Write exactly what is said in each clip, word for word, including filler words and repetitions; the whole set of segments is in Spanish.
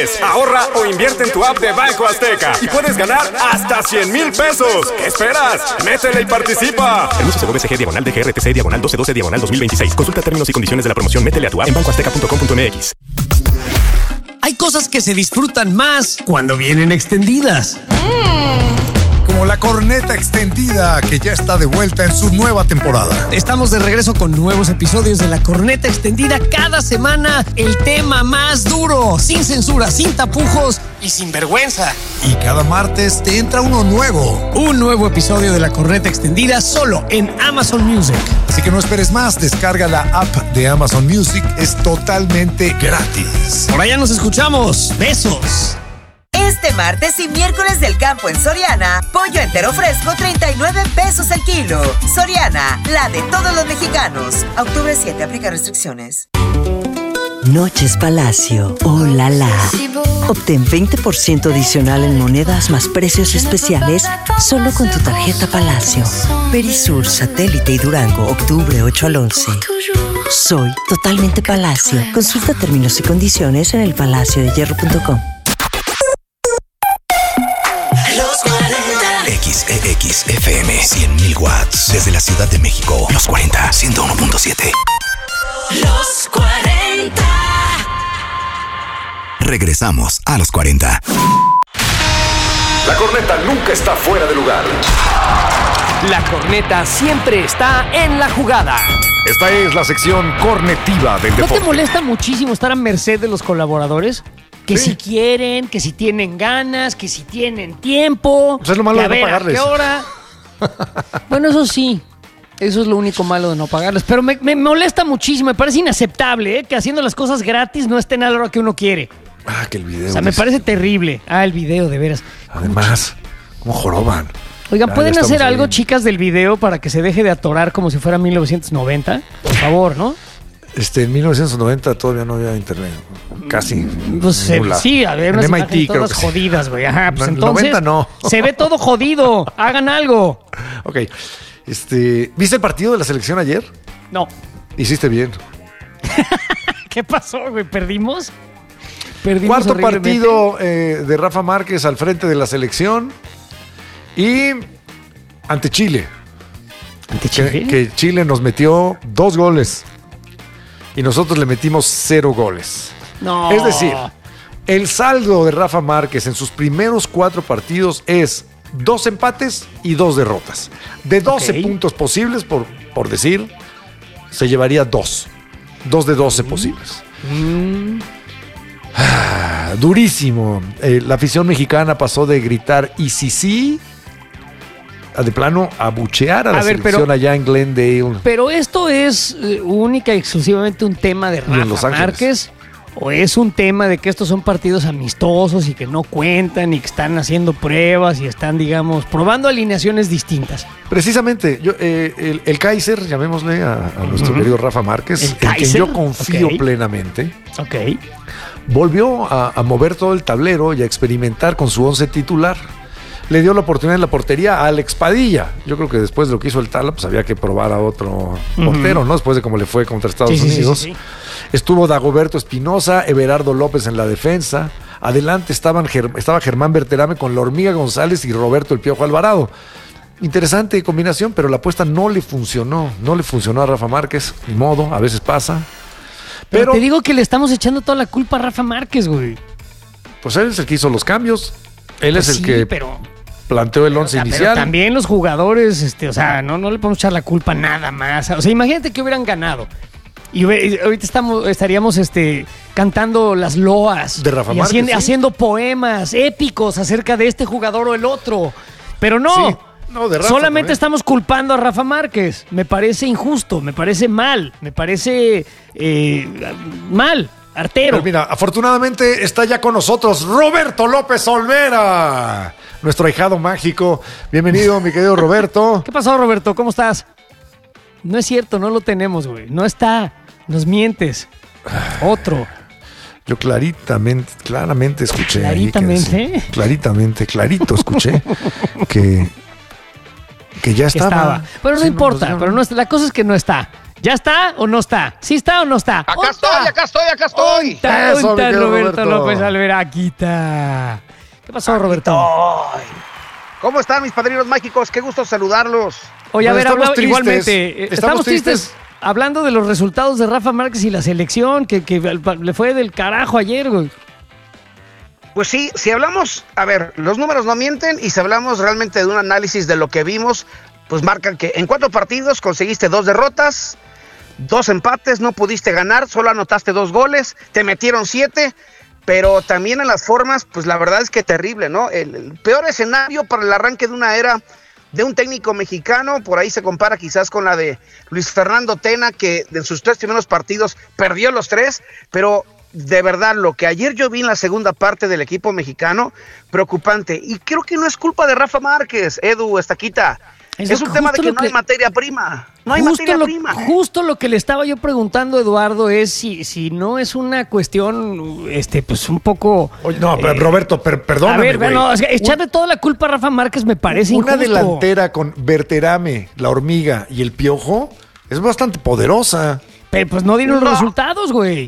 es. Ahorra o invierte en tu app de Banco Azteca y puedes ganar hasta cien mil pesos. ¿Qué esperas? Métele y participa. El uso B C G diagonal D G R T C diagonal doce doce diagonal dos mil veintiséis. Consulta términos y condiciones de la promoción Métele a tu app en banco azteca punto com punto m x. Hay cosas que se disfrutan más cuando vienen extendidas. Como la corneta extendida, que ya está de vuelta en su nueva temporada. Estamos de regreso con nuevos episodios de la corneta extendida cada semana. El tema más duro, sin censura, sin tapujos y sin vergüenza. Y cada martes te entra uno nuevo. Un nuevo episodio de la corneta extendida solo en Amazon Music. Así que no esperes más, descarga la app de Amazon Music, es totalmente gratis. Por allá nos escuchamos. Besos. Este martes y miércoles del campo en Soriana, pollo entero fresco treinta y nueve pesos el kilo. Soriana, la de todos los mexicanos. Octubre siete, aplica restricciones. Noches Palacio, oh la la. Obtén veinte por ciento adicional en monedas más precios especiales solo con tu tarjeta Palacio. Perisur, Satélite y Durango, octubre ocho al once. Soy totalmente Palacio. Consulta términos y condiciones en el palacio de hierro punto com. X E X F M cien mil watts desde la Ciudad de México. Los cuarenta, ciento uno punto siete. Los cuarenta. Regresamos a los cuarenta. La corneta nunca está fuera de lugar. La corneta siempre está en la jugada. Esta es la sección cornetiva del ¿No deporte. te molesta muchísimo estar a merced de los colaboradores? Que Sí. si quieren, que si tienen ganas, que si tienen tiempo. Pues es lo malo que de a no ver, pagarles. ¿a qué hora? Bueno, eso sí. Eso es lo único malo de no pagarles. Pero me, me molesta muchísimo. Me parece inaceptable, ¿eh? Que haciendo las cosas gratis no estén a la hora que uno quiere. Ah, que el video. O sea, me dice. parece terrible. Ah, el video, de veras. Además, ¿cómo joroban? Oigan, Ya, ¿pueden ya hacer estamos algo, ahí. chicas, del video para que se deje de atorar como si fuera mil novecientos noventa? Por favor, ¿no? Este, en mil novecientos noventa todavía no había internet. Casi. Pues En ningún eh, lado. sí, había En unas M I T imágenes creo todas que sí. jodidas, güey. Ajá, pues No, en entonces noventa no. se ve todo jodido. Hagan algo. Ok. Este, ¿viste el partido de la selección ayer? No. Hiciste bien. ¿Qué pasó, güey? ¿Perdimos? Perdimos Cuarto horriblemente. partido eh, de Rafa Márquez al frente de la selección y ante Chile. ¿Ante Que, Chile? que Chile nos metió dos goles y nosotros le metimos cero goles. No. Es decir, el saldo de Rafa Márquez en sus primeros cuatro partidos es dos empates y dos derrotas. De doce Ok. puntos posibles, por, por decir, se llevaría dos. Dos de doce posibles. Mm, Ah, durísimo. Eh, la afición mexicana pasó de gritar y sí sí a de plano abuchear a la A ver, selección pero- allá en Glendale. Pero esto es eh, única y exclusivamente un tema de en Los Rafa Ángeles. Márquez. ¿O es un tema de que estos son partidos amistosos y que no cuentan y que están haciendo pruebas y están, digamos, probando alineaciones distintas? Precisamente, yo, eh, el, el Kaiser, llamémosle a, a nuestro Ujú. querido Rafa Márquez, El en quien Kaiser, yo confío ok. plenamente, Ok. volvió a, a mover todo el tablero y a experimentar con su once titular. Le dio la oportunidad en la portería a Alex Padilla. Yo creo que después de lo que hizo el Tala, pues había que probar a otro Ujú. portero, ¿no? Después de cómo le fue contra Estados Sí, sí, sí, Unidos. sí, sí. Estuvo Dagoberto Espinosa, Everardo López en la defensa. Adelante estaban Ger- estaba Germán Berterame con la Hormiga González y Roberto El Piojo Alvarado. Interesante combinación, pero la apuesta no le funcionó. No le funcionó a Rafa Márquez. Ni modo, a veces pasa. Pero, Pero, te digo que le estamos echando toda la culpa a Rafa Márquez, güey. pues él es el que hizo los cambios. Él Pues es el sí, que pero, planteó el once pero inicial. también los jugadores, este, o sea, no, no le podemos echar la culpa nada más. O sea, imagínate que hubieran ganado. Y hube- ahorita estamos, estaríamos este, cantando las loas. De Rafa y Márquez, haciendo, sí. haciendo poemas épicos acerca de este jugador o el otro. Pero no. Sí. No, de Rafa Solamente también. estamos culpando a Rafa Márquez. Me parece injusto, me parece mal, me parece eh, mal, artero. Pero mira, afortunadamente está ya con nosotros Roberto López Olvera, nuestro ahijado mágico. Bienvenido, mi querido Roberto. ¿Qué pasó, Roberto? ¿Cómo estás? No es cierto, no lo tenemos, güey. No está. Nos mientes. Otro. Yo claritamente, claramente escuché. ahí que ¿Claritamente? decía- claritamente, clarito escuché que, que ya Que estaba. estaba. Pero no Sí, importa, pues, pero no está- la cosa es que no está. ¿Ya está o no está? ¿Sí está o no está? Acá ¡Onta! estoy, acá estoy, acá estoy. ¡Onta, Eso, onta, mi querido Roberto, Roberto. López Alveraquita! ¿Qué pasó, Roberto? Ay. ¿Cómo están mis padrinos mágicos? Qué gusto saludarlos. Oye, a Pues ver, estamos habla- tristes. igualmente, eh, Estamos estamos tristes, tristes. hablando de los resultados de Rafa Márquez y la selección, que, que le fue del carajo ayer, güey. Pues sí, si hablamos, a ver, los números no mienten y si hablamos realmente de un análisis de lo que vimos, pues marcan que en cuatro partidos conseguiste dos derrotas, dos empates, no pudiste ganar, solo anotaste dos goles, te metieron siete, pero también en las formas, pues la verdad es que terrible, ¿no? El, el peor escenario para el arranque de una era de un técnico mexicano, por ahí se compara quizás con la de Luis Fernando Tena, que en sus tres primeros partidos perdió los tres, pero de verdad, lo que ayer yo vi en la segunda parte del equipo mexicano, preocupante. Y creo que no es culpa de Rafa Márquez, Edu, Estaquita. Es, Es un tema de justo que lo no hay que- materia prima. No hay justo materia lo, prima. Justo lo que le estaba yo preguntando, Eduardo, es si, si no es una cuestión, este, pues un poco... Oye, no, pero eh, Roberto, per- perdóname, a ver, güey. bueno, es que echarle toda la culpa a Rafa Márquez me parece Una injusto. delantera con Berterame, la hormiga y el piojo es bastante poderosa. Pero pues no dieron No. los resultados, güey.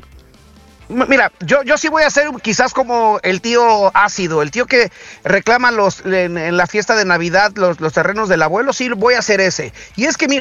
M- Mira, yo, yo sí voy a ser quizás como el tío ácido, el tío que reclama los en, en la fiesta de Navidad los, los terrenos del abuelo, sí voy a ser ese. Y es que, mira,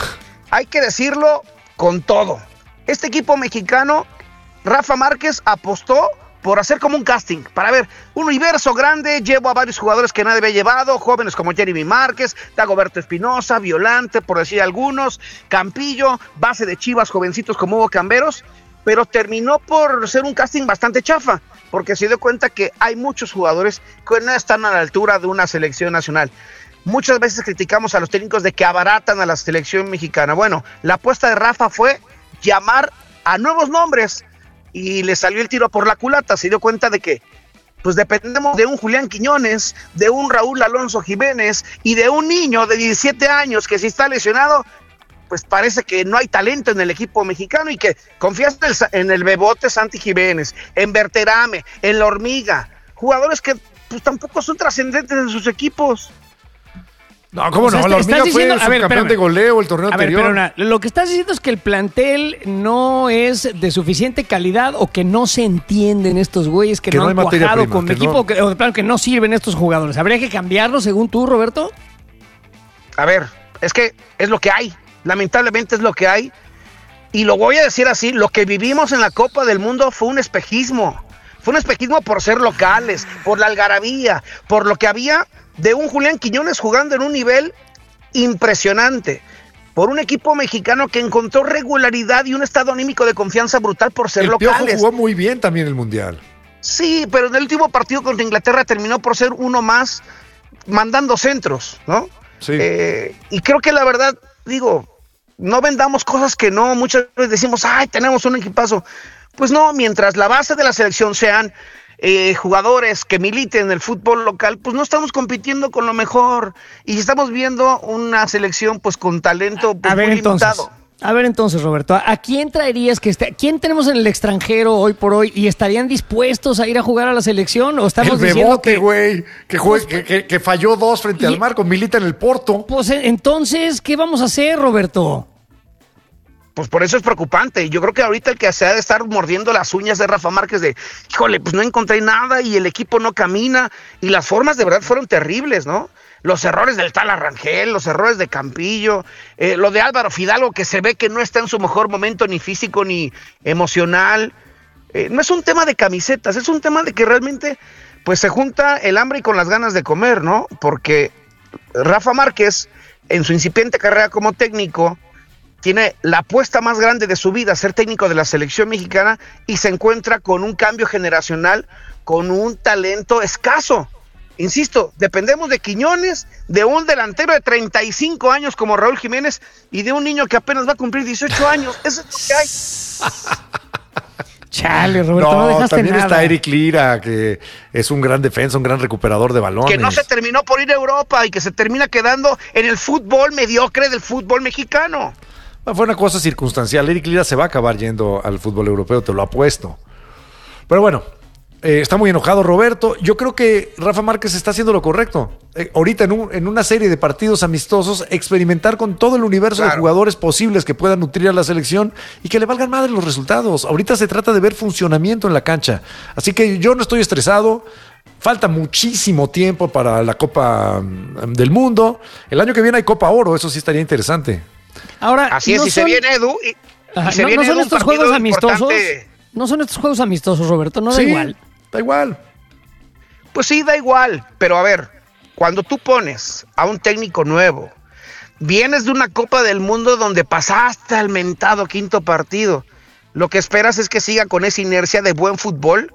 hay que decirlo con todo. Este equipo mexicano, Rafa Márquez apostó por hacer como un casting, para ver, un universo grande, llevo a varios jugadores que nadie había llevado, jóvenes como Jeremy Márquez, Dagoberto Espinosa, Violante, por decir algunos, Campillo, base de Chivas, jovencitos como Hugo Camberos, pero terminó por ser un casting bastante chafa, porque se dio cuenta que hay muchos jugadores que no están a la altura de una selección nacional. Muchas veces criticamos a los técnicos de que abaratan a la selección mexicana. Bueno, la apuesta de Rafa fue llamar a nuevos nombres y le salió el tiro por la culata. Se dio cuenta de que pues dependemos de un Julián Quiñones, de un Raúl Alonso Jiménez y de un niño de diecisiete años que si está lesionado, pues parece que no hay talento en el equipo mexicano y que confías en el, en el Bebote Santi Jiménez, en Berterame, en La Hormiga, jugadores que pues tampoco son trascendentes en sus equipos. No, ¿cómo O sea, no? est- La hormiga estás fue diciendo- a ver, subcampeón espérame. de goleo el torneo A ver, anterior. pero na- lo que estás diciendo es que el plantel no es de suficiente calidad o que no se entienden estos güeyes, que, Que no, no han hay materia cuajado prima, con que equipo, no- que- o de plano que no sirven estos jugadores. ¿Habría que cambiarlo según tú, Roberto? A ver, es que es lo que hay, lamentablemente es lo que hay. Y lo voy a decir así, lo que vivimos en la Copa del Mundo fue un espejismo. Fue un espejismo por ser locales, por la algarabía, por lo que había de un Julián Quiñones jugando en un nivel impresionante, por un equipo mexicano que encontró regularidad y un estado anímico de confianza brutal por ser el Piojo locales. jugó muy bien también el Mundial. Sí, pero en el último partido contra Inglaterra terminó por ser uno más mandando centros, ¿no? Sí. Eh, y creo que la verdad, digo, no vendamos cosas que no, muchas veces decimos, ay, tenemos un equipazo. Pues no, mientras la base de la selección sean eh, jugadores que militen en el fútbol local, pues no estamos compitiendo con lo mejor. Y estamos viendo una selección pues con talento pues, A ver, muy entonces. limitado. A ver, entonces, Roberto, ¿a a quién traerías que esté? ¿Quién tenemos en el extranjero hoy por hoy y estarían dispuestos a ir a jugar a la selección? ¿O estamos El diciendo Bebote, que, güey, que, jue- que, que- que falló dos frente Y- al marco, milita en el Porto. pues eh, entonces, ¿qué vamos a hacer, Roberto? Pues por eso es preocupante. Yo creo que ahorita el que se ha de estar mordiendo las uñas de Rafa Márquez de, híjole, pues no encontré nada y el equipo no camina y las formas de verdad fueron terribles, ¿no? Los errores del tal Arrangel, los errores de Campillo, eh, lo de Álvaro Fidalgo que se ve que no está en su mejor momento ni físico ni emocional. Eh, no es un tema de camisetas, es un tema de que realmente pues se junta el hambre y con las ganas de comer, ¿no? Porque Rafa Márquez en su incipiente carrera como técnico tiene la apuesta más grande de su vida, ser técnico de la selección mexicana, y se encuentra con un cambio generacional, con un talento escaso. Insisto, dependemos de Quiñones, de un delantero de treinta y cinco años como Raúl Jiménez y de un niño que apenas va a cumplir dieciocho años. Eso es lo que hay. Chale, Roberto, no, No, dejaste también nada. está Eric Lira, que es un gran defensa, un gran recuperador de balones. Que no se terminó por ir a Europa y que se termina quedando en el fútbol mediocre del fútbol mexicano. No, fue una cosa circunstancial. Eric Lira se va a acabar yendo al fútbol europeo, te lo apuesto. Pero bueno, Eh, está muy enojado Roberto. Yo creo que Rafa Márquez está haciendo lo correcto. Eh, ahorita en, un, en una serie de partidos amistosos, experimentar con todo el universo claro. de jugadores posibles que puedan nutrir a la selección y que le valgan madre los resultados. Ahorita se trata de ver funcionamiento en la cancha. Así que yo no estoy estresado. Falta muchísimo tiempo para la Copa del Mundo. El año que viene hay Copa Oro, eso sí estaría interesante. Ahora, así es, no y son... se viene Edu. Y, Ajá, y se no, viene no son Edu, estos juegos amistosos. Importante. No son estos juegos amistosos, Roberto, no sí, da igual. Da igual. Pues sí, da igual, pero a ver, cuando tú pones a un técnico nuevo, vienes de una Copa del Mundo donde pasaste al mentado quinto partido, lo que esperas es que siga con esa inercia de buen fútbol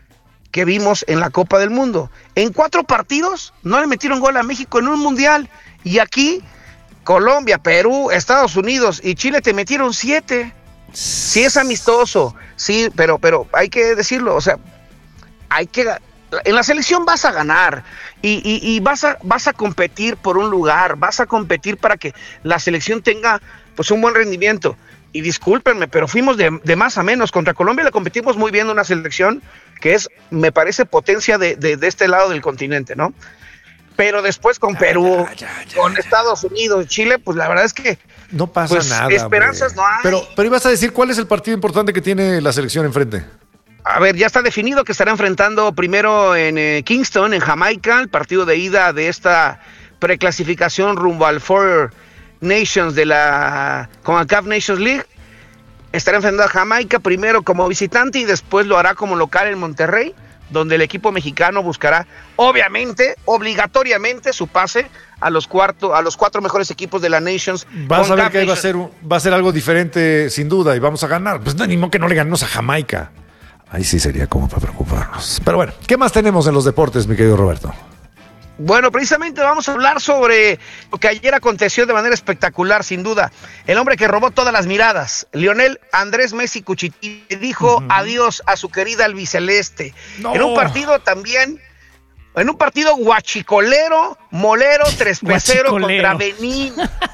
que vimos en la Copa del Mundo. En cuatro partidos no le metieron gol a México en un mundial, y aquí Colombia, Perú, Estados Unidos y Chile te metieron siete. Sí es amistoso, sí, pero, pero hay que decirlo, o sea, hay que... En la selección vas a ganar y, y, y vas, a, vas a competir por un lugar, vas a competir para que la selección tenga pues un buen rendimiento. Y discúlpenme, pero fuimos de, de más a menos. Contra Colombia le competimos muy bien, una selección que es, me parece, potencia de, de, de este lado del continente, ¿no? Pero después con Perú, ya, ya, ya, con Estados Unidos, Chile, pues la verdad es que no pasa pues, nada. Esperanzas hombre. no hay. Pero, pero ibas a decir, ¿cuál es el partido importante que tiene la selección enfrente? A ver, ya está definido que estará enfrentando primero en eh, Kingston, en Jamaica, el partido de ida de esta preclasificación rumbo al Four Nations de la CONCACAF Nations League. Estará enfrentando a Jamaica primero como visitante y después lo hará como local en Monterrey, donde el equipo mexicano buscará, obviamente, obligatoriamente, su pase a los cuarto, a los cuatro mejores equipos de la Nations. Vas a ver que ahí va a ser un, va a ser algo diferente, sin duda, y vamos a ganar. Pues no, ni modo que no le ganemos a Jamaica. Ahí sí sería como para preocuparnos. Pero bueno, ¿qué más tenemos en los deportes, mi querido Roberto? Bueno, precisamente vamos a hablar sobre lo que ayer aconteció de manera espectacular, sin duda. El hombre que robó todas las miradas, Lionel Andrés Messi Cuchití, dijo uh-huh. adiós a su querida albiceleste. No. En un partido también, en un partido guachicolero, molero, trespecero contra Benín.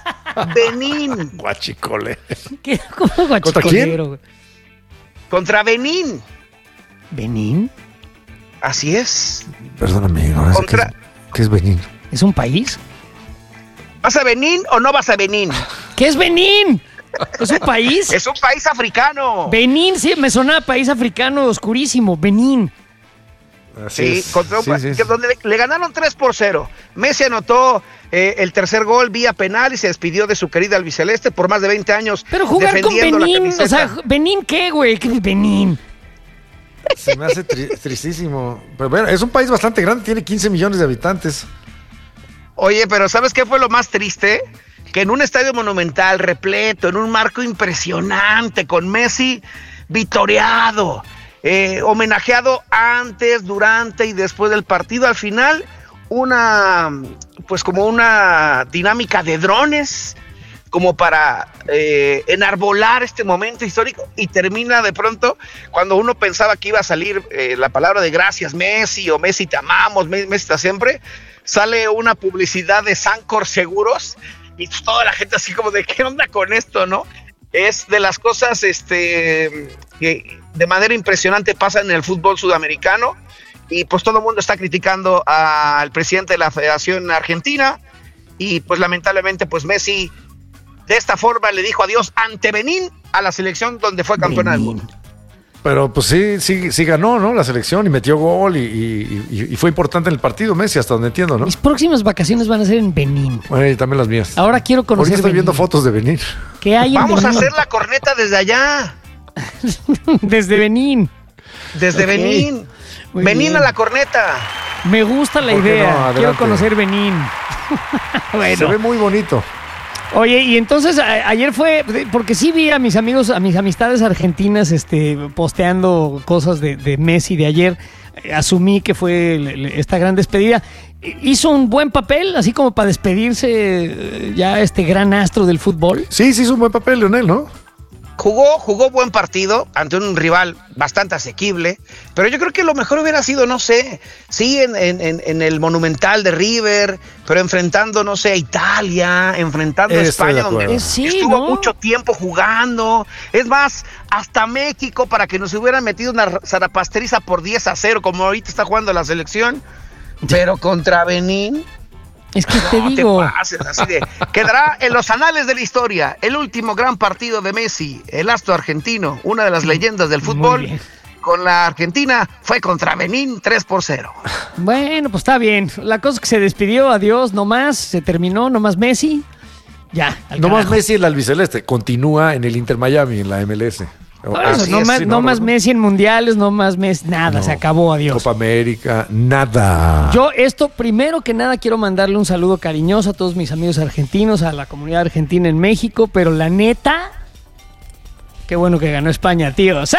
Benín. Guachicolero. ¿Qué? ¿Cómo guachicolero? ¿Contra quién? Contra Benín. ¿Benín? Así es. Perdóname, ahora Contra... ¿qué, es, ¿qué es Benín? ¿Es un país? ¿Vas a Benín o no vas a Benín? ¿Qué es Benín? ¿Es un país? Es un país africano. Benín, sí, me sonaba país africano oscurísimo. Benín. Así sí, contra un sí, sí, sí. donde le, le ganaron tres por cero. Messi anotó eh, el tercer gol vía penal y se despidió de su querida albiceleste por más de veinte años. Pero jugar con Benín, o sea, ¿Benín qué, güey? ¿Qué Benín? Se me hace tri- tristísimo. Pero bueno, es un país bastante grande, tiene quince millones de habitantes. Oye, pero ¿sabes qué fue lo más triste? Que en un estadio monumental, repleto, en un marco impresionante, con Messi vitoreado, eh, homenajeado antes, durante y después del partido, al final, una, pues como una dinámica de drones, como para eh, enarbolar este momento histórico, y termina de pronto, cuando uno pensaba que iba a salir eh, la palabra de gracias Messi, o Messi te amamos, Messi está siempre, sale una publicidad de Sancor Seguros, y toda la gente así como de ¿qué onda con esto, no? Es de las cosas este, que de manera impresionante pasan en el fútbol sudamericano, y pues todo el mundo está criticando al presidente de la Federación Argentina, y pues lamentablemente pues Messi de esta forma le dijo adiós ante Benín a la selección donde fue campeona del mundo. Pero pues sí, sí, sí ganó, ¿no? La selección y metió gol y, y, y, y fue importante en el partido Messi, hasta donde entiendo, ¿no? Mis próximas vacaciones van a ser en Benín. Bueno, y también las mías. Ahora quiero conocer Ahorita estoy Benín. viendo fotos de Benín. ¿Qué hay en Vamos Benín? a hacer la corneta desde allá. Desde Benín. Desde okay. Benín. Muy Benín bien. A la corneta. Me gusta la idea. No? Quiero conocer Benín. Bueno. Se ve muy bonito. Oye, y entonces a, ayer fue, porque sí vi a mis amigos, a mis amistades argentinas este, posteando cosas de, de Messi de ayer. Asumí que fue el, el, esta gran despedida. ¿Hizo un buen papel, así como para despedirse ya este gran astro del fútbol? Sí, sí hizo un buen papel, Lionel, ¿no? Jugó, jugó buen partido ante un rival bastante asequible, pero yo creo que lo mejor hubiera sido, no sé, sí, en, en, en el Monumental de River, pero enfrentando, no sé, a Italia, enfrentando a España, donde sí, estuvo ¿no? mucho tiempo jugando. Es más, hasta México, para que nos hubieran metido una zarapasteriza por diez a cero, como ahorita está jugando la selección, pero contra Benín... Es que te no digo. Te pases, así de, quedará en los anales de la historia el último gran partido de Messi, el astro argentino, una de las leyendas del fútbol. Con la Argentina fue contra Benín tres por cero. Bueno, pues está bien. La cosa es que se despidió, adiós, no más, se terminó, no más Messi. Ya. No más Messi en el albiceleste, continúa en el Inter Miami, en la M L S. No, eso, no, es, más, sí, no, no más Messi en mundiales, no más Messi, nada, no, se acabó, adiós. Copa América, nada. Yo esto, primero que nada, quiero mandarle un saludo cariñoso a todos mis amigos argentinos, a la comunidad argentina en México, pero la neta, qué bueno que ganó España, tíos.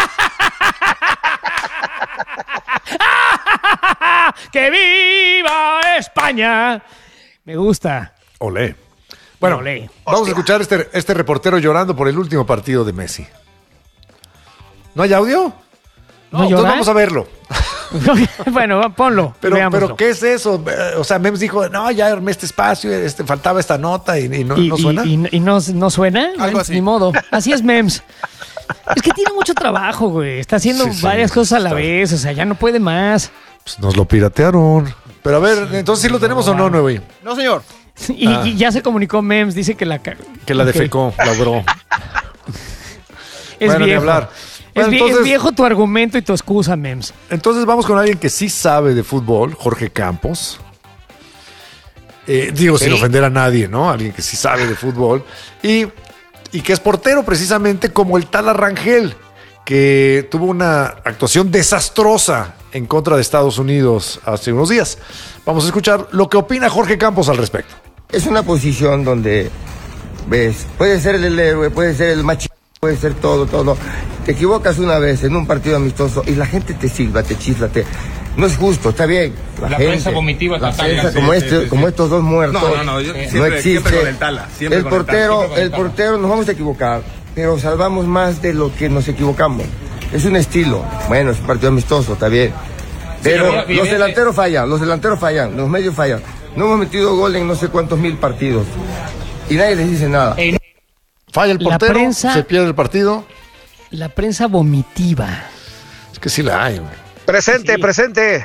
¡Que viva España! Me gusta. Olé. Bueno, Olé. Vamos Hostia. a escuchar este, este reportero llorando por el último partido de Messi. ¿No hay audio? ¿No, no entonces vamos a verlo. Bueno, ponlo. Pero, pero, ¿qué es eso? O sea, Mems dijo, no, ya armé este espacio, este, faltaba esta nota y, y, no, y no suena. ¿Y, y, y no, no suena? Algo así. Ni modo. Así es, Mems. Es que tiene mucho trabajo, güey. Está haciendo Sí, sí, varias cosas a la está. vez. O sea, ya no puede más. Pues nos lo piratearon. Pero a ver, entonces, ¿sí lo tenemos o no, Nuevo? No, señor. Y, Ah. y ya se comunicó Mems. Dice que la... ca- Que la Ok. defecó, logró. Es Bueno, ni viejo. hablar. Es, Bueno, vie- entonces- es viejo tu argumento y tu excusa, Mems. Entonces vamos con alguien que sí sabe de fútbol, Jorge Campos. Eh, digo, Sí. sin ofender a nadie, ¿no? Alguien que sí sabe de fútbol. Y, y que es portero precisamente como el Tala Rangel, que tuvo una actuación desastrosa en contra de Estados Unidos hace unos días. Vamos a escuchar lo que opina Jorge Campos al respecto. Es una posición donde, ves, puede ser el héroe, puede ser el macho, puede ser todo, todo. Te equivocas una vez en un partido amistoso y la gente te silba, te chifla, te... No es justo, está bien. La, La gente, prensa vomitiva la está prensa sí, como, sí, este, sí, sí. como estos dos muertos. No, no, no, yo no siempre- existe. siempre con el Tala, siempre el con el Tala, portero, siempre con el el Tala. portero nos vamos a equivocar, pero salvamos más de lo que nos equivocamos. Es un estilo. Bueno, es un partido amistoso, está bien. Pero Sí, bien, los bien, delanteros fallan, los delanteros fallan, los medios fallan. No hemos metido gol en no sé cuántos mil partidos. Y nadie les dice nada. Falla el La portero, prensa- se pierde el partido. La prensa vomitiva. Es que sí la hay, güey. Presente, Sí. presente.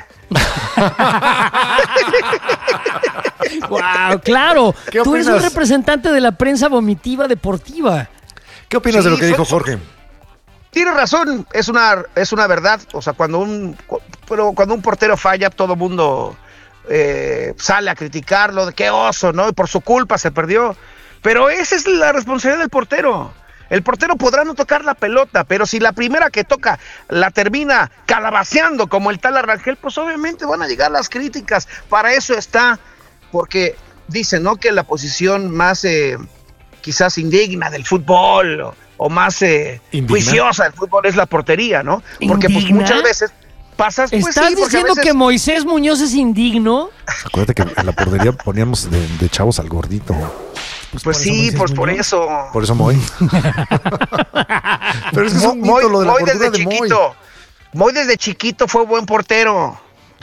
¡Wow! ¡Claro! ¿Qué Tú eres un opinas? representante de la prensa vomitiva deportiva. ¿Qué opinas Sí, de lo que fue- dijo Jorge? Tienes razón, es una, es una verdad. O sea, cuando un, cu- pero cuando un portero falla, todo el mundo eh, sale a criticarlo, de qué oso, ¿no? Y por su culpa se perdió. Pero esa es la responsabilidad del portero. El portero podrá no tocar la pelota, pero si la primera que toca la termina calabaceando como el Tala Rangel, pues obviamente van a llegar las críticas. Para eso está, porque dicen, ¿no? Que la posición más eh, quizás indigna del fútbol o, o más eh, ¿Indigna? juiciosa del fútbol es la portería, ¿no? Porque pues ¿Indigna? muchas veces pasas, pues ¿Estás sí, porque a diciendo veces- que Moisés Muñoz es indigno? Acuérdate que en la portería poníamos de, de chavos al gordito. Pues por eso sí, Moisés pues por Muñoz. eso. Por eso Moy. Pero es que es un Moy- mito lo de la Moy gordura desde de Moy. chiquito. Moy desde chiquito fue buen portero.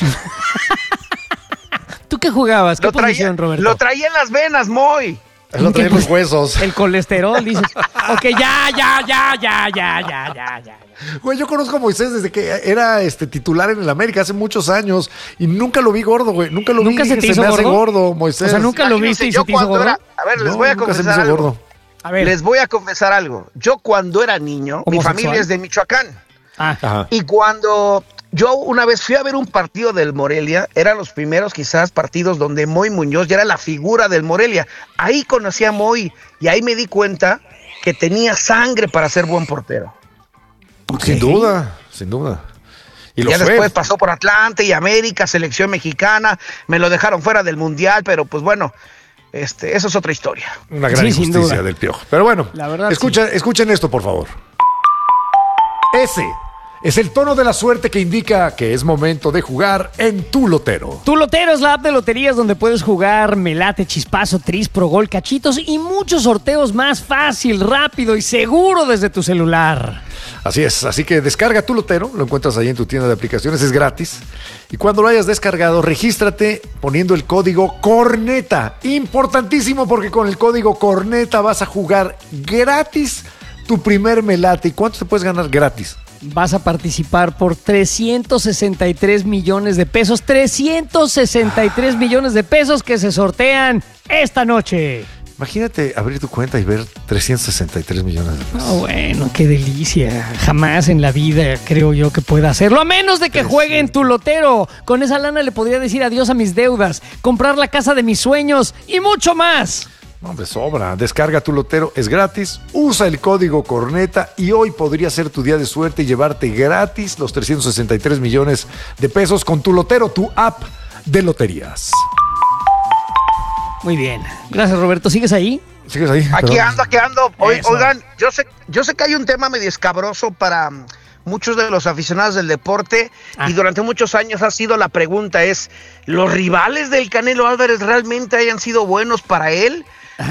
¿Tú qué jugabas? ¿Qué Lo traía, posición, Roberto? lo traía en las venas, Moy. Él lo traía en los huesos. El colesterol, dices. Ok, ya, ya, ya, ya, ya, ya, ya, ya. Güey, yo conozco a Moisés desde que era este titular en el América hace muchos años y nunca lo vi gordo, güey. Nunca lo ¿Nunca vi. se te se hizo me hace gordo? gordo, Moisés. O sea, nunca lo Imagínense, viste y yo se te hizo cuando gordo. era- a ver, les No, voy a nunca se me confesar hizo algo. gordo. A ver. Les voy a confesar algo. Yo cuando era niño, mi ¿Homosexual? familia es de Michoacán. Ah, Ajá. Y cuando yo una vez fui a ver un partido del Morelia, eran los primeros quizás partidos donde Moy Muñoz ya era la figura del Morelia. Ahí conocí a Moy y ahí me di cuenta que tenía sangre para ser buen portero. Sin duda, sin duda. Y lo ya fue. después pasó por Atlante y América, selección mexicana, me lo dejaron fuera del Mundial, pero pues bueno, este, eso es otra historia. Una gran Sí, sin injusticia duda. del Piojo. Pero bueno, La verdad, escucha, escuchen esto, por favor. Ese Es el tono de la suerte que indica que es momento de jugar en Tu Lotero. Tu Lotero es la app de loterías donde puedes jugar Melate, Chispazo, Tris, Pro Gol, Cachitos y muchos sorteos más fácil, rápido y seguro desde tu celular. Así es, así que descarga Tu Lotero, lo encuentras ahí en tu tienda de aplicaciones, es gratis. Y cuando lo hayas descargado, regístrate poniendo el código CORNETA. Importantísimo porque con el código CORNETA vas a jugar gratis tu primer Melate. ¿Y cuánto te puedes ganar gratis? Vas a participar por trescientos sesenta y tres millones de pesos. trescientos sesenta y tres millones de pesos que se sortean esta noche. Imagínate abrir tu cuenta y ver trescientos sesenta y tres millones de pesos. Oh, bueno, qué delicia. Jamás en la vida creo yo que pueda hacerlo, a menos de que juegue en Tu Lotero. Con esa lana le podría decir adiós a mis deudas, comprar la casa de mis sueños y mucho más. No, de sobra. Descarga Tu Lotero, es gratis. Usa el código CORNETA y hoy podría ser tu día de suerte y llevarte gratis los trescientos sesenta y tres millones de pesos con Tu Lotero, tu app de loterías. Muy bien. Gracias, Roberto. ¿Sigues ahí? ¿Sigues ahí? Aquí Perdón. ando, aquí ando. Oy- Eso. Oigan, yo sé, yo sé que hay un tema medio escabroso para mm, muchos de los aficionados del deporte Ah. y durante muchos años ha sido la pregunta es, ¿los rivales del Canelo Álvarez realmente hayan sido buenos para él?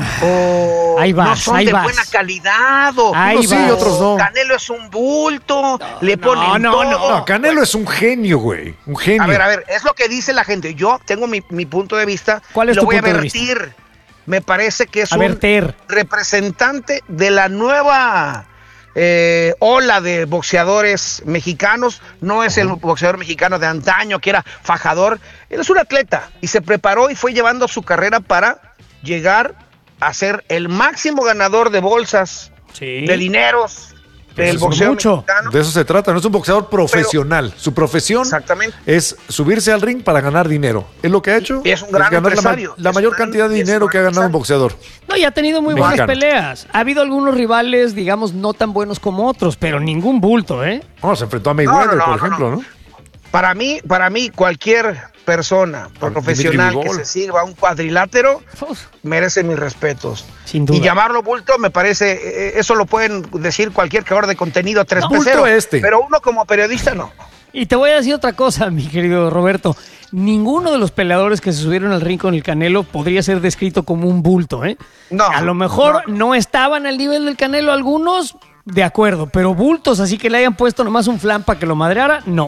¿O Ahí vas, no son ahí de vas. buena calidad? ¿O Ahí Unos sí, vas. otros no. Canelo es un bulto? ¿Le ponen no, todo? no. No, Canelo es un genio, güey. Un genio. A ver, a ver, es lo que dice la gente. Yo tengo mi, mi punto de vista. ¿Cuál es lo tu voy punto a de vertir. Me parece que es A un verter. representante de la nueva eh, ola de boxeadores mexicanos. No es el boxeador mexicano de antaño que era fajador. Él es un atleta y se preparó y fue llevando su carrera para llegar a ser el máximo ganador de bolsas, Sí. de dineros del es boxeo mucho. mexicano. De eso se trata, no es un boxeador profesional. Su profesión Exactamente. es subirse al ring para ganar dinero. Es lo que ha hecho. Y es un gran ganar la ma- empresario. la, Es mayor un gran- cantidad de y es un dinero gran que ha ganado un boxeador. No, y ha tenido muy buenas Mexicano. peleas. Ha habido algunos rivales, digamos, no tan buenos como otros, pero ningún bulto, ¿eh? Bueno, se enfrentó a Mayweather, No, no, no, por no, ejemplo, no. ¿no? Para mí, para mí, cualquier persona profesional Dimitri que Bivol. se sirva a un cuadrilátero Uf, merece mis respetos. Sin duda. Y llamarlo bulto me parece, eh, eso lo pueden decir cualquier creador de contenido tres No, P bulto cero, este. pero uno como periodista no. Y te voy a decir otra cosa, mi querido Roberto. Ninguno de los peleadores que se subieron al ring con el Canelo podría ser descrito como un bulto, ¿eh? No, A lo mejor no. no. estaban al nivel del Canelo algunos, de acuerdo, pero bultos, así que le hayan puesto nomás un flan para que lo madreara, no.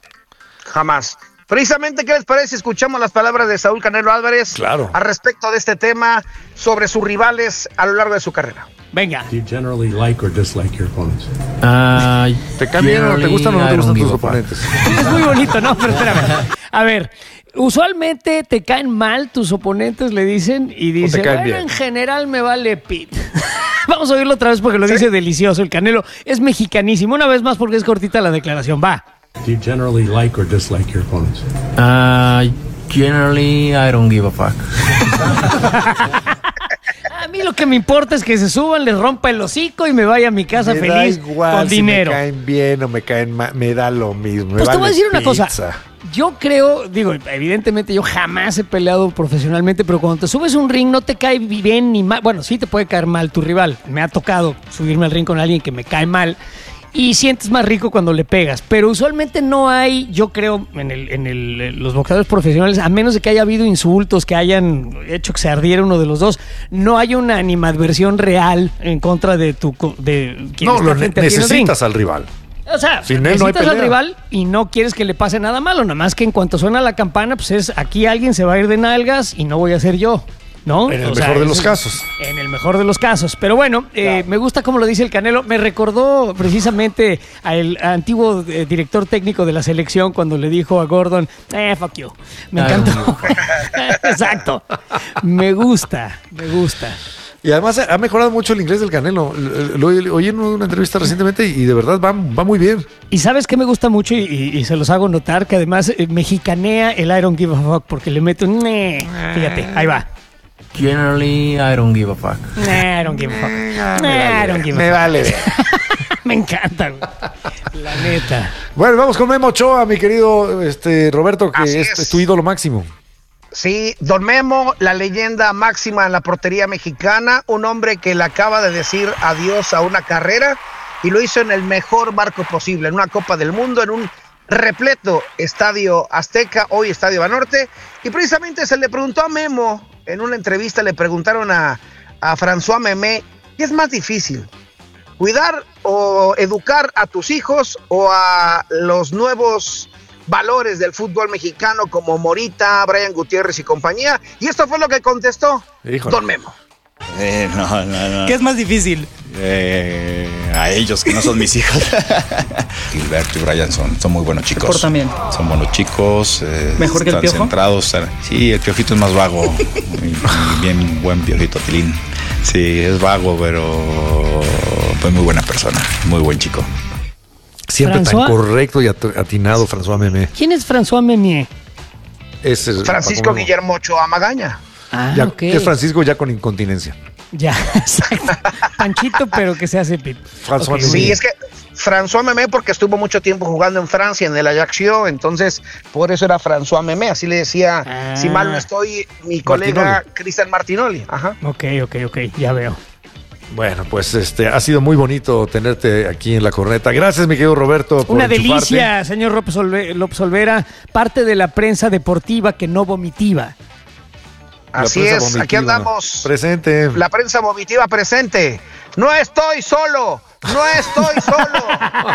Jamás. Precisamente, ¿qué les parece si escuchamos las palabras de Saúl Canelo Álvarez Claro. al respecto de este tema sobre sus rivales a lo largo de su carrera? Venga. Do you generally like or dislike your opponents? ¿Te cambian o te gustan o no te gustan tus oponentes? Es muy bonito, ¿no? Pero espérame. A ver, usualmente te caen mal tus oponentes, le dicen, y dicen, caen bueno, bien. en general me vale pit. Vamos a oírlo otra vez porque lo dice delicioso. El Canelo es mexicanísimo. Una vez más porque es cortita la declaración. Va. Do you generally like or dislike your opponents? Uh, generally, I don't give a fuck. A mí lo que me importa es que se suban, les rompa el hocico y me vaya a mi casa Me feliz da igual con si dinero. me caen bien o me caen mal, me da lo mismo. me Pues te voy a vale decir una pizza. cosa. Yo creo, digo, evidentemente yo jamás he peleado profesionalmente, pero cuando te subes a un ring no te cae bien ni mal. Bueno, sí te puede caer mal tu rival. Me ha tocado subirme al ring con alguien que me cae mal y sientes más rico cuando le pegas. Pero usualmente no hay, yo creo, en, el, en el, los boxeadores profesionales, a menos de que haya habido insultos, que hayan hecho que se ardiera uno de los dos, no hay una animadversión real en contra de tu co- de quien No, está lo ne- frente a ti en el ring. necesitas al rival. O sea, Sin él no hay necesitas al pelea. rival y no quieres que le pase nada malo. Nada más que en cuanto suena la campana, pues es aquí alguien se va a ir de nalgas y no voy a ser yo. ¿No? En el O sea, mejor de es- los casos. En el mejor de los casos. Pero bueno, eh, me gusta como lo dice el Canelo. Me recordó precisamente al antiguo eh, director técnico de la selección cuando le dijo a Gordon, eh, fuck you. Me Ay, encantó. Exacto. Me gusta, me gusta. Y además ha mejorado mucho el inglés del Canelo. Lo, lo oí en una entrevista recientemente y de verdad va, va muy bien. Y sabes que me gusta mucho y, y- y se los hago notar que además eh, mexicanea el I don't give a fuck porque le mete un "Nee". Fíjate, ahí va. Generally, I don't give a fuck. Nah, I don't give a fuck. Nah, I don't give a Me fuck. vale ver. Me encanta, güey. La neta. Bueno, vamos con Memo Ochoa, mi querido este, Roberto, que Así es, es. tu ídolo máximo. Sí, Don Memo, la leyenda máxima en la portería mexicana, un hombre que le acaba de decir adiós a una carrera y lo hizo en el mejor marco posible, en una Copa del Mundo, en un repleto Estadio Azteca, hoy Estadio Banorte, y precisamente se le preguntó a Memo, en una entrevista le preguntaron a, a François Memé, ¿qué es más difícil? ¿Cuidar o educar a tus hijos o a los nuevos valores del fútbol mexicano como Morita, Brian Gutiérrez y compañía? Y esto fue lo que contestó Híjole. Don Memo. Eh, no, no, no. ¿Qué es más difícil? Eh, a ellos, que no son mis hijos. Gilberto y Brian son, son muy buenos chicos. Por también. Son buenos chicos. Eh, ¿Mejor que el Piojo? Centrados. Sí, el Piojito es más vago. Muy, bien buen Piojito, Tilín. Sí, es vago, pero pues muy buena persona. Muy buen chico. Siempre François. tan correcto y atinado, François Memé. ¿Quién es François Memé? Es el Francisco Paco Guillermo Ochoa Magaña. Ah, ya, ok. Es Francisco ya con incontinencia. Ya, exacto. Panchito, pero que se hace pip. François Okay. Sí, es que François Memé, porque estuvo mucho tiempo jugando en Francia, en el Ajaccio, entonces por eso era François Memé, así le decía, Ah. si mal no estoy, mi colega Cristian Martinoli. Ajá. Ok, ok, ok, ya veo. Bueno, pues este ha sido muy bonito tenerte aquí en La Corneta. Gracias, mi querido Roberto, por Una enchufarte. delicia, señor López, Olve- López Olvera, parte de la prensa deportiva que no vomitiva. La Así prensa es, vomitiva. aquí andamos. Presente. La prensa vomitiva presente. No estoy solo, no estoy solo.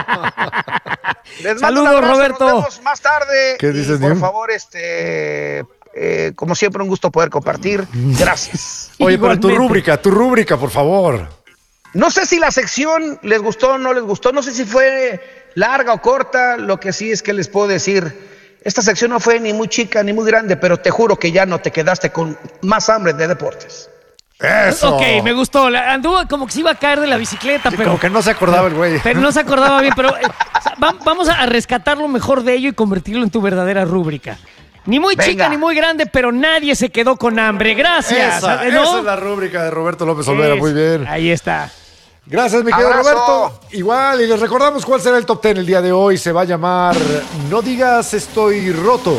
Les mando un Saludos, abrazo, Roberto. Nos vemos más tarde. ¿Qué Y, dices, por Niu? favor, este, eh, como siempre, un gusto poder compartir. Gracias. Oye, pero tu Igualmente. rúbrica, tu rúbrica, por favor. No sé si la sección les gustó o no les gustó, no sé si fue larga o corta, lo que sí es que les puedo decir, esta sección no fue ni muy chica ni muy grande, pero te juro que ya no te quedaste con más hambre de deportes. Eso. Ok, me gustó. La- Anduvo como que se iba a caer de la bicicleta, Sí, pero, como que no se acordaba el güey. pero no se acordaba bien. Pero eh, o sea, va- vamos a rescatar lo mejor de ello y convertirlo en tu verdadera rúbrica. Ni muy Venga. chica ni muy grande, pero nadie se quedó con hambre. Gracias. Esa, ¿no? esa es la rúbrica de Roberto López Olvera, Es- muy bien. Ahí está. Gracias, mi querido Abrazo. Roberto. Igual, y les recordamos cuál será el top ten el día de hoy. Se va a llamar No digas estoy roto.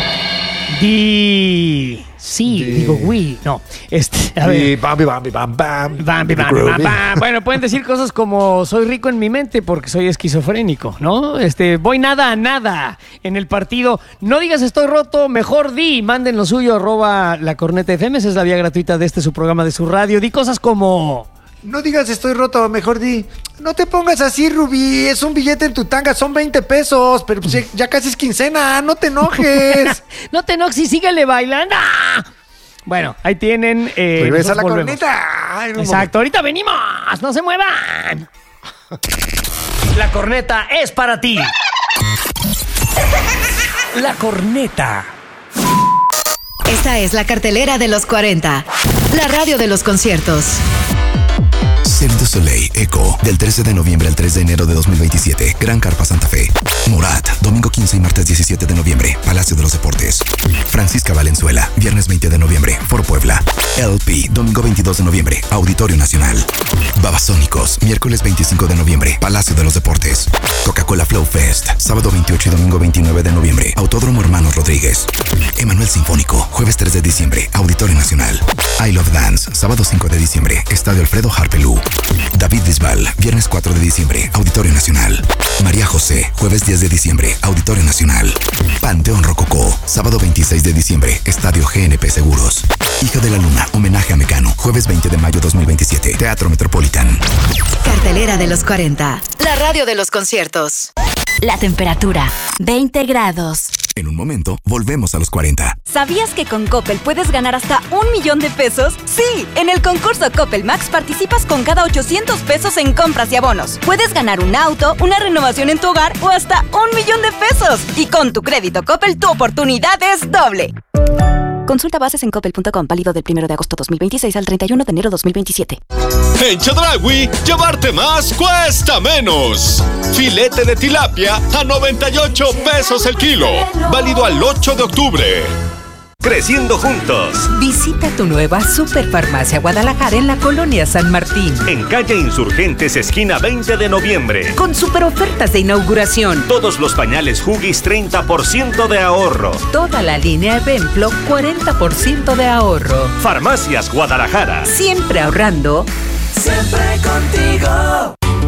Di... Sí, Di- digo oui. No, este, a ver. Y bam, bam, bam, bam. Bam, bam, bam, bam. Bueno, pueden decir cosas como soy rico en mi mente porque soy esquizofrénico, ¿no? Este, voy nada a nada en el partido. No digas estoy roto, mejor di. Manden lo suyo, arroba la corneta F M. Esa es la vía gratuita de este su programa de su radio. Di cosas como... No digas estoy roto, mejor di. No te pongas así, Rubí. Es un billete en tu tanga, son veinte pesos. Pero pues ya, ya casi es quincena, no te enojes. No te enojes y síguele bailando. Bueno, ahí tienen... Eh, Regresa nosotros la volvemos. corneta. Ay, en un Exacto, ahorita venimos. No se muevan. La corneta es para ti. La corneta. Esta es la cartelera de los cuarenta. La radio de los conciertos. Cirque du Soleil Echo, del trece de noviembre al tres de enero de dos mil veintisiete, Gran Carpa Santa Fe. Morat, domingo quince y martes diecisiete de noviembre, Palacio de los Deportes. Francisca Valenzuela, viernes veinte de noviembre, Foro Puebla. L P, domingo veintidós de noviembre, Auditorio Nacional. Babasónicos, miércoles veinticinco de noviembre, Palacio de los Deportes. Coca-Cola Flow Fest, sábado veintiocho y domingo veintinueve de noviembre, Autódromo Hermanos Rodríguez. Emanuel Sinfónico, jueves tres de diciembre, Auditorio Nacional. I Love Dance, sábado cinco de diciembre, Estadio Alfredo Harpelú. David Bisbal, viernes cuatro de diciembre, Auditorio Nacional. María José, jueves diez de diciembre, Auditorio Nacional. Panteón Rococó, sábado veintiséis de diciembre, Estadio G N P Seguros. Hija de la Luna, homenaje a Mecano, jueves veinte de mayo dos mil veintisiete, Teatro Metropolitan. Cartelera de los cuarenta. La radio de los conciertos. La temperatura, veinte grados. En un momento, volvemos a los cuarenta. ¿Sabías que con Coppel puedes ganar hasta un millón de pesos? Sí, en el concurso Coppel Max participas con cada ochocientos pesos en compras y abonos. Puedes ganar un auto, una renovación en tu hogar o hasta un millón de pesos. Y con tu crédito Coppel, tu oportunidad es doble. Consulta bases en coppel punto com, válido del primero de agosto dos mil veintiséis al treinta y uno de enero dos mil veintisiete. En Chedraui, llevarte más cuesta menos. Filete de tilapia a noventa y ocho pesos el kilo. Válido al ocho de octubre. Creciendo juntos. Visita tu nueva Superfarmacia Guadalajara en la colonia San Martín. En calle Insurgentes, esquina veinte de noviembre. Con super ofertas de inauguración. Todos los pañales Huggies, treinta por ciento de ahorro. Toda la línea Evenplo, cuarenta por ciento de ahorro. Farmacias Guadalajara. Siempre ahorrando. Siempre contigo.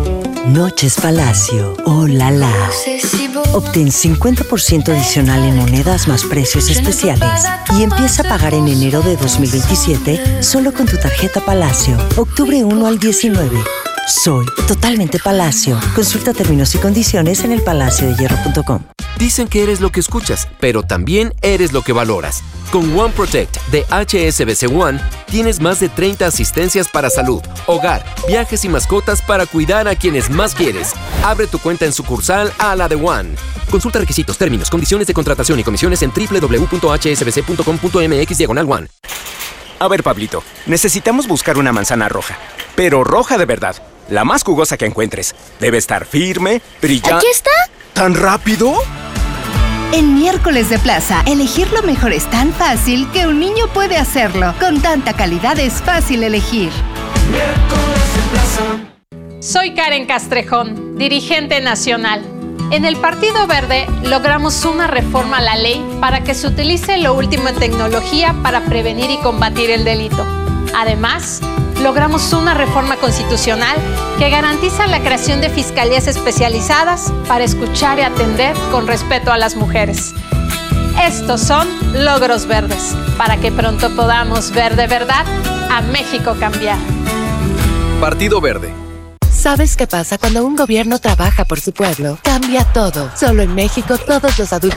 Noches Palacio. ¡Oh, la, la! Obtén cincuenta por ciento adicional en monedas más precios especiales y empieza a pagar en enero de dos mil veintisiete solo con tu tarjeta Palacio. Octubre uno al diecinueve. Soy totalmente Palacio. Consulta términos y condiciones en el palacio de hierro punto com. Dicen que eres lo que escuchas, pero también eres lo que valoras. Con One Protect de H S B C One tienes más de treinta asistencias para salud, hogar, viajes y mascotas para cuidar a quienes más quieres. Abre tu cuenta en sucursal a la de One. Consulta requisitos, términos, condiciones de contratación y comisiones en doble u doble u doble u punto h s b c punto com punto m x diagonal one. A ver, Pablito, necesitamos buscar una manzana roja, pero roja de verdad. La más jugosa que encuentres. Debe estar firme, brillante. ¿Aquí está? ¿Tan rápido? En Miércoles de Plaza, elegir lo mejor es tan fácil que un niño puede hacerlo. Con tanta calidad es fácil elegir. Miércoles de Plaza. Soy Karen Castrejón, dirigente nacional. En el Partido Verde logramos una reforma a la ley para que se utilice lo último en tecnología para prevenir y combatir el delito. Además, logramos una reforma constitucional que garantiza la creación de fiscalías especializadas para escuchar y atender con respeto a las mujeres. Estos son logros verdes, para que pronto podamos ver de verdad a México cambiar. Partido Verde. ¿Sabes qué pasa cuando un gobierno trabaja por su pueblo? Cambia todo. Solo en México todos los adultos